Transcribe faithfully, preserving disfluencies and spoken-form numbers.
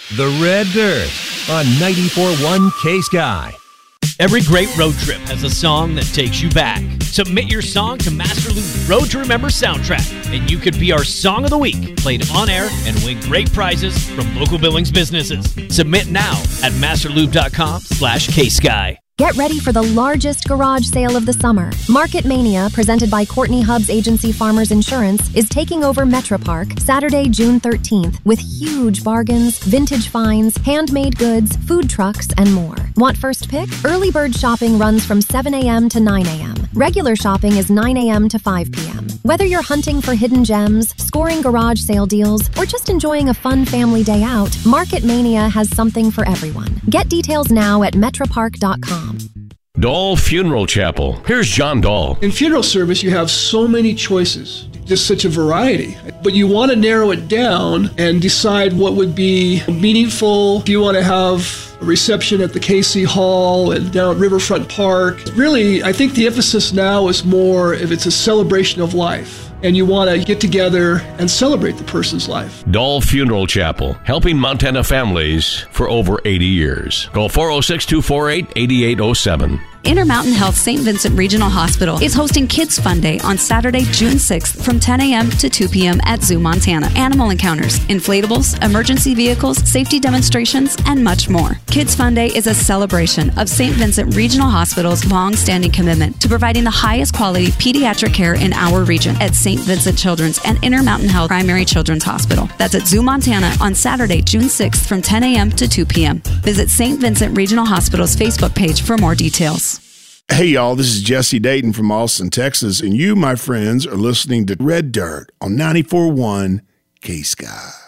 The Red Dirt on ninety-four point one K-Sky. Every great road trip has a song that takes you back. Submit your song to Master Loop's Road to Remember soundtrack, and you could be our Song of the Week, played on air, and win great prizes from local Billings businesses. Submit now at masterloop.com slash K-Sky. Get ready for the largest garage sale of the summer. Market Mania, presented by Courtney Hubbs Agency Farmers Insurance, is taking over Metro Park Saturday, June thirteenth, with huge bargains, vintage finds, handmade goods, food trucks, and more. Want first pick? Early bird shopping runs from seven a.m. to nine a.m. Regular shopping is nine a.m. to five p.m. Whether you're hunting for hidden gems, scoring garage sale deals, or just enjoying a fun family day out, Market Mania has something for everyone. Get details now at metropark dot com. Dahl Funeral Chapel. Here's John Dahl. In funeral service, you have so many choices, just such a variety. But you want to narrow it down and decide what would be meaningful. If you want to have a reception at the Casey Hall and down at Riverfront Park, really, I think the emphasis now is more if it's a celebration of life. And you want to get together and celebrate the person's life. Dahl Funeral Chapel, helping Montana families for over eighty years. Call four oh six, two four eight, eight eight oh seven. Intermountain Health Saint Vincent Regional Hospital is hosting Kids Fun Day on Saturday, June sixth from ten a.m. to two p.m. at Zoo Montana. Animal encounters, inflatables, emergency vehicles, safety demonstrations, and much more. Kids Fun Day is a celebration of Saint Vincent Regional Hospital's long-standing commitment to providing the highest quality pediatric care in our region at Saint Vincent Children's and Intermountain Health Primary Children's Hospital. That's at Zoo Montana on Saturday, June sixth from ten a.m. to two p.m. Visit Saint Vincent Regional Hospital's Facebook page for more details. Hey, y'all, this is Jesse Dayton from Austin, Texas, and you, my friends, are listening to Red Dirt on ninety-four point one K-Sky.